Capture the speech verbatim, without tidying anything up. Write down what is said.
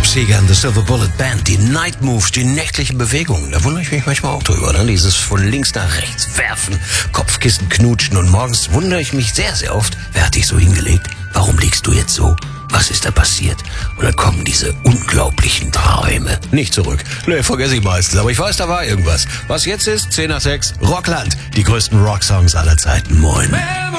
Seeger and the Silver Bullet Band, die Night Moves, die nächtlichen Bewegungen. Da wundere ich mich manchmal auch drüber, ne? Dieses von links nach rechts werfen, Kopfkissen knutschen und morgens wundere ich mich sehr, sehr oft, wer hat dich so hingelegt? Warum liegst du jetzt so? Was ist da passiert? Und dann kommen diese unglaublichen Träume. Nicht zurück. Nee, vergesse ich meistens. Aber ich weiß, da war irgendwas. Was jetzt ist, zehn nach sechs, Rockland. Die größten Rocksongs aller Zeiten. Moin.